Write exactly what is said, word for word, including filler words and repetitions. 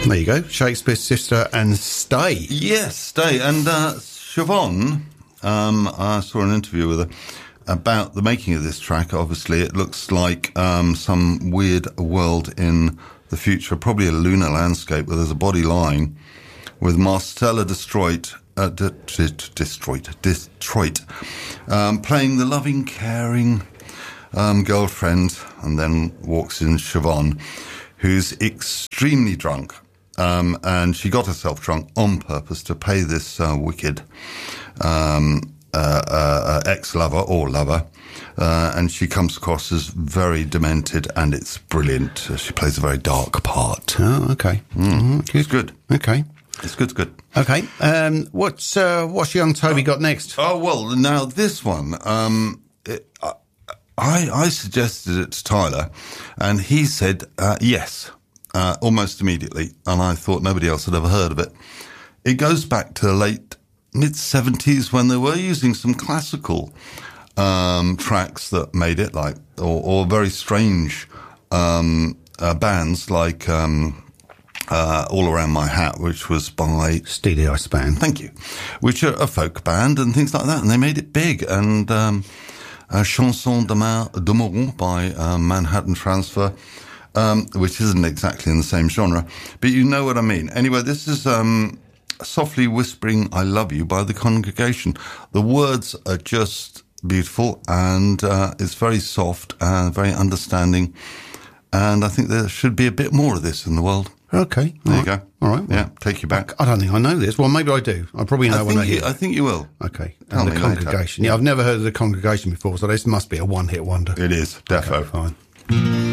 There you go. Shakespeare's Sister and Stay. Yes, Stay. And uh, Siobhan, um, I saw an interview with her about the making of this track. Obviously, it looks like um, some weird world in the future, probably a lunar landscape where there's a body lying with Marcella Detroit, uh, De- De- Detroit, Detroit, um, playing the loving, caring um, girlfriend, and then walks in Siobhan, who's extremely drunk. Um, and she got herself drunk on purpose to pay this uh, wicked um, uh, uh, ex-lover or lover. Uh, and she comes across as very demented, and it's brilliant. Uh, she plays a very dark part. Oh, okay. Mm. Mm-hmm. Good. It's good. Okay. It's good, it's good. Okay. Um, what's, uh, what's young Toby got next? Oh, well, now this one, um, it, I, I, I suggested it to Tyler, and he said uh, yes. Uh, almost immediately, and I thought nobody else had ever heard of it. It goes back to the late mid-seventies when they were using some classical um, tracks that made it, like, or, or very strange um, uh, bands like um, uh, All Around My Hat, which was by Steely Eye Band. Thank you. Which are a folk band and things like that, and they made it big. And um, uh, Chanson d'amour by uh, Manhattan Transfer. Um, which isn't exactly in the same genre, but you know what I mean. Anyway, this is um, Softly Whispering I Love You by The Congregation. The words are just beautiful, and uh, it's very soft and very understanding, and I think there should be a bit more of this in the world. Okay. There right. you go. All right. Well, yeah, take you back. I don't think I know this. Well, maybe I do. I probably know I when I think hear you, I think you will. Okay. Tell And The me later. Congregation. Yeah, I've never heard of The Congregation before, so this must be a one-hit wonder. It is, defo. Okay, fine.